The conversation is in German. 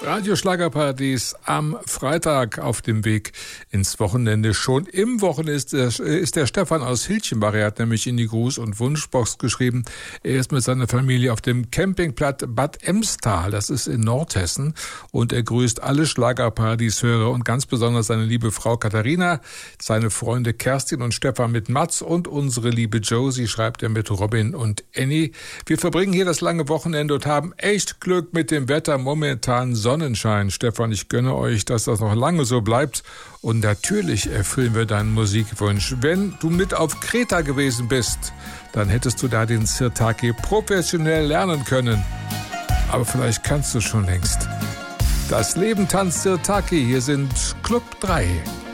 Radio Schlagerparadies am Freitag auf dem Weg ins Wochenende. Schon im Wochenende ist der Stefan aus Hilchenbach. Er hat nämlich in die Gruß- und Wunschbox geschrieben, er ist mit seiner Familie auf dem Campingplatz Bad Emstal, das ist in Nordhessen, und er grüßt alle Schlagerparadies-Hörer und ganz besonders seine liebe Frau Katharina, seine Freunde Kerstin und Stefan mit Mats und unsere liebe Josie, schreibt er, mit Robin und Annie. Wir verbringen hier das lange Wochenende und haben echt Glück mit dem Wetter, momentan Sonnenschein. Stefan, ich gönne euch, dass das noch lange so bleibt. Und natürlich erfüllen wir deinen Musikwunsch. Wenn du mit auf Kreta gewesen bist, dann hättest du da den Sirtaki professionell lernen können. Aber vielleicht kannst du schon längst. Das Leben tanzt Sirtaki. Hier sind Club 3.